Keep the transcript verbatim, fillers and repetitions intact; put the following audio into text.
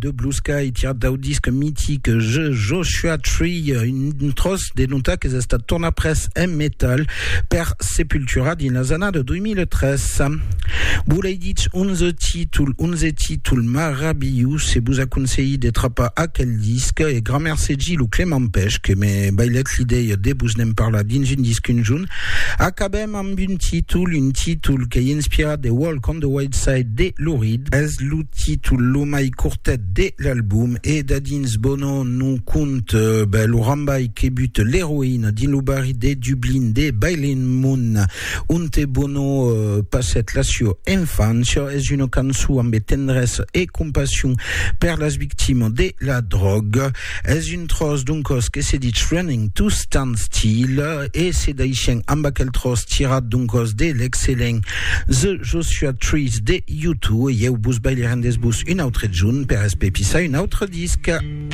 de Blue Sky, tiré d'un disque mythique Je Joshua Tree, une trosse des nota che è stata torna press e metal per Sepultura din la zona de duemilatrés. Bulei dic onze titul, onze titul maravilloso, e vous aconsei d'être pas à quel disque, et grand merci Gilles ou Clément Pêche, que me bailet l'idée de vous n'aime parler dins un disque un jour. Acabem amb un titul, un titul qui est inspiré de Walk on the Wild Side de Lou Reed, es le titul lo mai courtet de l'album, et d'adins bono nous compte euh, ben, le rambai qui bute l'héroïne din lo bari de Dublin de Bailin Moon, unte bono euh, passet lasio infancia, es une cançon amb tendresse et compassion per las victimes de la drogue, es une trosse d'un cos que se dit Running to Stand Still, et c'est d'aixen amb aquel trosse tirat d'un cos de l'excellent The Joshua Trees de U deux, et eu bus baileren des bus une autre june per espepissa un autre disque.